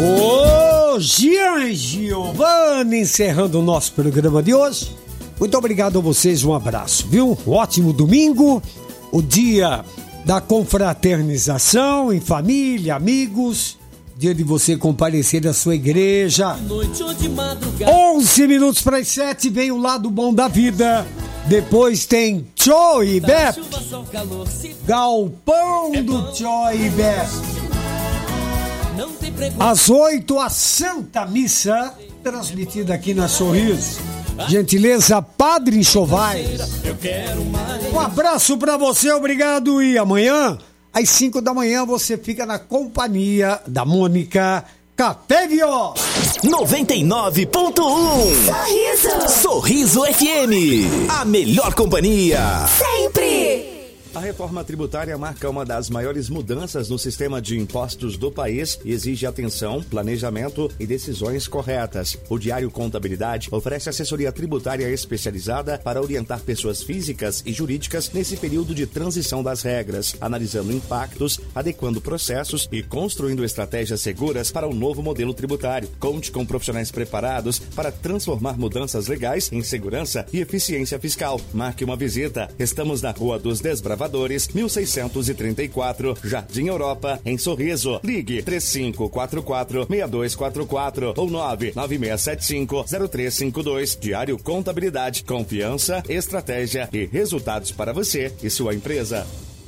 Ô, Gian Giovanni, encerrando o nosso programa de hoje. Muito obrigado a vocês, um abraço, viu? Um ótimo domingo, o dia da confraternização em família, amigos, dia de você comparecer à sua igreja. 11 minutos para as 7, vem o lado bom da vida. Depois tem Tchô e Beto, Galpão do Tchô e Beto. Às 8, a Santa Missa, transmitida aqui na Sorriso. Gentileza, Padre Enxovais. Um abraço pra você, obrigado. E amanhã, às 5 da manhã, você fica na companhia da Mônica Café Vió 99.1 Sorriso FM, a melhor companhia sempre. A reforma tributária marca uma das maiores mudanças no sistema de impostos do país e exige atenção, planejamento e decisões corretas. O Diário Contabilidade oferece assessoria tributária especializada para orientar pessoas físicas e jurídicas nesse período de transição das regras, analisando impactos, adequando processos e construindo estratégias seguras para o novo modelo tributário. Conte com profissionais preparados para transformar mudanças legais em segurança e eficiência fiscal. Marque uma visita. Estamos na Rua dos Desbravadores, 1634, Jardim Europa, em Sorriso. Ligue 3544-6244 ou 99675-0352. Diário Contabilidade, confiança, estratégia e resultados para você e sua empresa.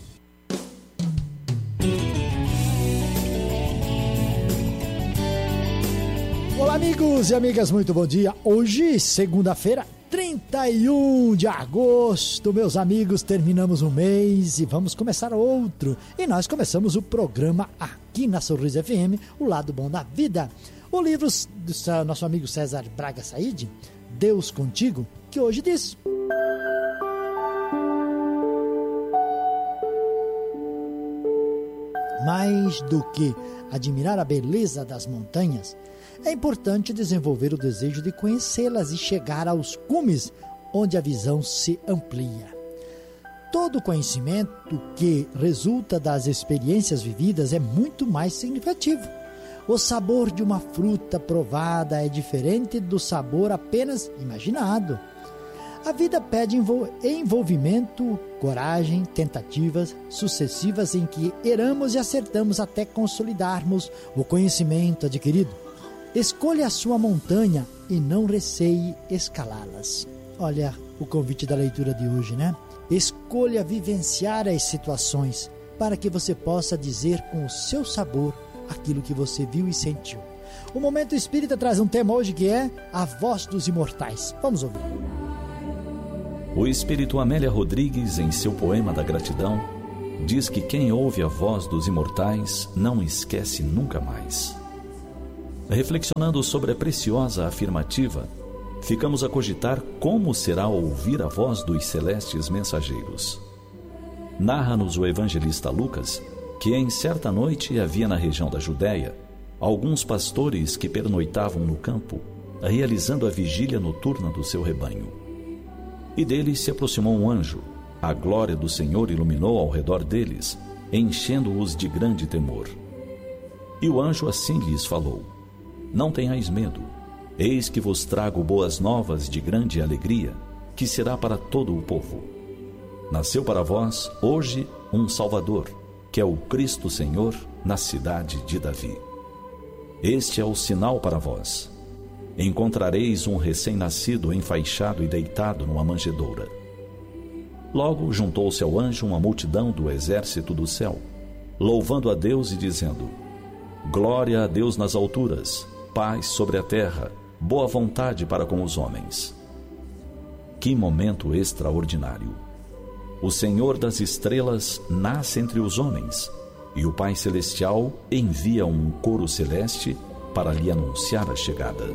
Olá, amigos e amigas, muito bom dia. Hoje, segunda-feira, 31 de agosto, meus amigos, terminamos um mês e vamos começar outro. E nós começamos o programa aqui na Sorriso FM, o lado bom da vida. O livro do nosso amigo César Braga Said, Deus Contigo, que hoje diz: mais do que admirar a beleza das montanhas, é importante desenvolver o desejo de conhecê-las e chegar aos cumes onde a visão se amplia. Todo conhecimento que resulta das experiências vividas é muito mais significativo. O sabor de uma fruta provada é diferente do sabor apenas imaginado. A vida pede envolvimento, coragem, tentativas sucessivas em que erramos e acertamos até consolidarmos o conhecimento adquirido. Escolha a sua montanha e não receie escalá-las. Olha o convite da leitura de hoje, né? Escolha vivenciar as situações para que você possa dizer com o seu sabor aquilo que você viu e sentiu. O Momento Espírita traz um tema hoje que é a voz dos imortais. Vamos ouvir. O espírito Amélia Rodrigues, em seu poema da gratidão, diz que quem ouve a voz dos imortais não esquece nunca mais. Reflexionando sobre a preciosa afirmativa, ficamos a cogitar como será ouvir a voz dos celestes mensageiros. Narra-nos o evangelista Lucas que em certa noite havia na região da Judéia alguns pastores que pernoitavam no campo, realizando a vigília noturna do seu rebanho. E deles se aproximou um anjo. A glória do Senhor iluminou ao redor deles, enchendo-os de grande temor. E o anjo assim lhes falou: não tenhais medo, eis que vos trago boas novas de grande alegria, que será para todo o povo. Nasceu para vós, hoje, um Salvador, que é o Cristo Senhor, na cidade de Davi. Este é o sinal para vós. Encontrareis um recém-nascido enfaixado e deitado numa manjedoura. Logo juntou-se ao anjo uma multidão do exército do céu, louvando a Deus e dizendo: glória a Deus nas alturas, paz sobre a terra, boa vontade para com os homens. Que momento extraordinário! O Senhor das estrelas nasce entre os homens, e o Pai Celestial envia um coro celeste para lhe anunciar a chegada.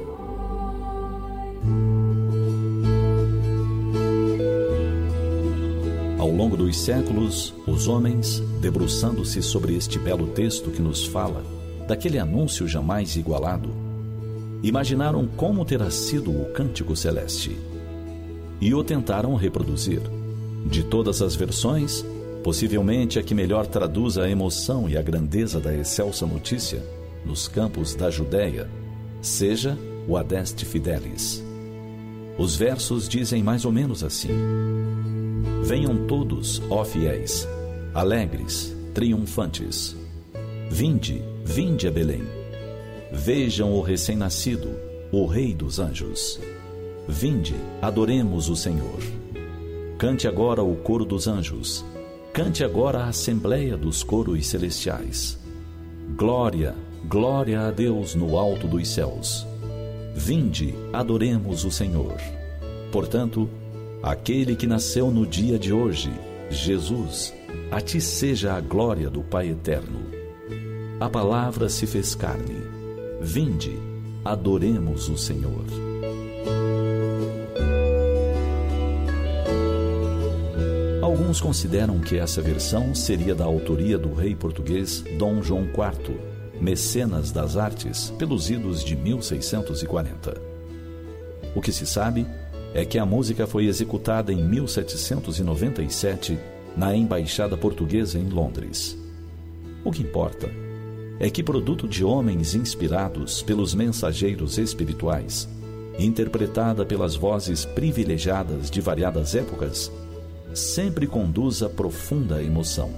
Ao longo dos séculos, os homens, debruçando-se sobre este belo texto que nos fala daquele anúncio jamais igualado, imaginaram como terá sido o cântico celeste e o tentaram reproduzir. De todas as versões, possivelmente a que melhor traduz a emoção e a grandeza da excelsa notícia nos campos da Judéia, seja o adeste fidelis. Os versos dizem mais ou menos assim: venham todos, ó fiéis, alegres, triunfantes. Vinde, vinde a Belém. Vejam o recém-nascido, o Rei dos anjos. Vinde, adoremos o Senhor. Cante agora o coro dos anjos. Cante agora a assembleia dos coros celestiais. Glória, glória a Deus no alto dos céus. Vinde, adoremos o Senhor. Portanto, aquele que nasceu no dia de hoje, Jesus, a ti seja a glória do Pai eterno. A palavra se fez carne. Vinde, adoremos o Senhor. Alguns consideram que essa versão seria da autoria do rei português Dom João IV, mecenas das artes, pelos idos de 1640. O que se sabe é que a música foi executada em 1797 na Embaixada Portuguesa em Londres. O que importa é que, produto de homens inspirados pelos mensageiros espirituais, interpretada pelas vozes privilegiadas de variadas épocas, sempre conduz a profunda emoção.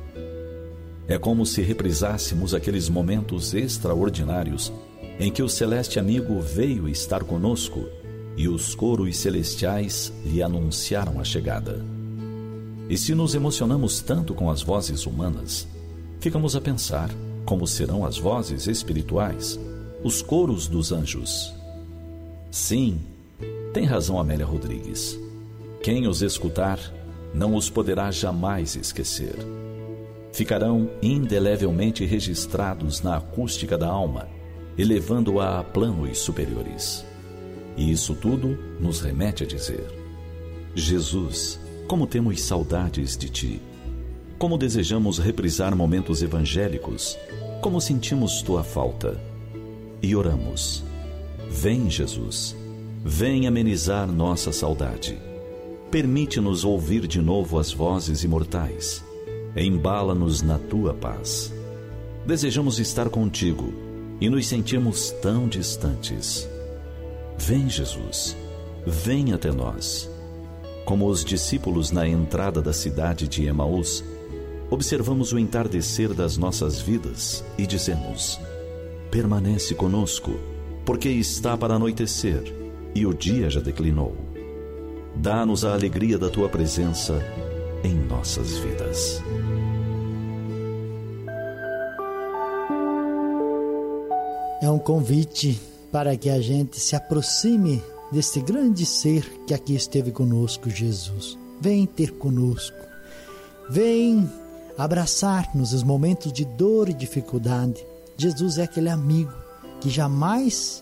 É como se reprisássemos aqueles momentos extraordinários em que o celeste amigo veio estar conosco e os coros celestiais lhe anunciaram a chegada. E se nos emocionamos tanto com as vozes humanas, ficamos a pensar como serão as vozes espirituais, os coros dos anjos. Sim, tem razão Amélia Rodrigues. Quem os escutar não os poderá jamais esquecer. Ficarão indelevelmente registrados na acústica da alma, elevando-a a planos superiores. E isso tudo nos remete a dizer: Jesus, como temos saudades de Ti, como desejamos reprisar momentos evangélicos, como sentimos Tua falta. E oramos: vem, Jesus, vem amenizar nossa saudade. Permite-nos ouvir de novo as vozes imortais. Embala-nos na Tua paz. Desejamos estar contigo e nos sentimos tão distantes. Vem, Jesus, vem até nós. Como os discípulos na entrada da cidade de Emaús, observamos o entardecer das nossas vidas e dizemos: permanece conosco, porque está para anoitecer e o dia já declinou. Dá-nos a alegria da Tua presença em nossas vidas. É um convite para que a gente se aproxime deste grande ser que aqui esteve conosco, Jesus. Vem ter conosco. Vem abraçar-nos nos momentos de dor e dificuldade. Jesus é aquele amigo que jamais